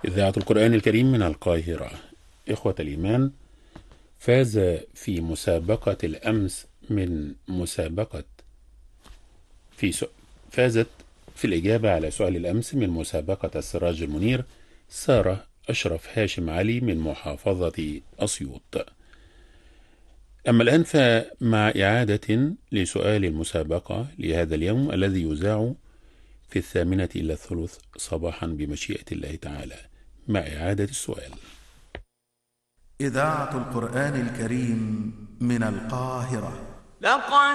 إذاعة القرآن الكريم من القاهرة. إخوة الإيمان، فاز في مسابقة الأمس من مسابقة في سؤ... فازت في الإجابة على سؤال الأمس من مسابقة السراج المنير سارة أشرف هاشم علي من محافظة أسيوط. أما الآن فمع إعادة لسؤال المسابقة لهذا اليوم الذي يذاع في 8:50 صباحا بمشيئة الله تعالى، مع إعادة السؤال. إذاعة القرآن الكريم من القاهرة. لقد